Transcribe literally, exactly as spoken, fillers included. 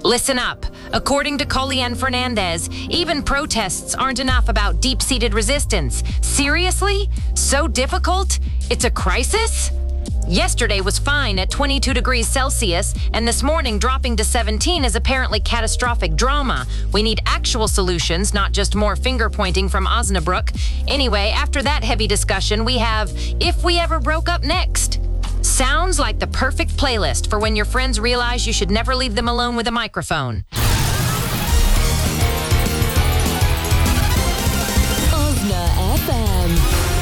Listen up. According to Colian Fernandez, even protests aren't enough about deep-seated resistance. Seriously? So difficult? It's a crisis? Yesterday was fine at twenty-two degrees Celsius, and this morning dropping to seventeen is apparently catastrophic drama. We need actual solutions, not just more finger-pointing from Osnabrück. Anyway, after that heavy discussion, we have If We Ever Broke Up next. Sounds like the perfect playlist for when your friends realize you should never leave them alone with a microphone.